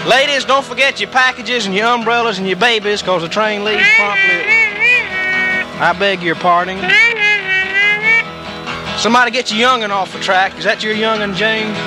Ladies, don't forget your packages and your umbrellas and your babies, because the train leaves promptly. I beg your pardon. Somebody get your young'un off the track. Is that your young'un, James?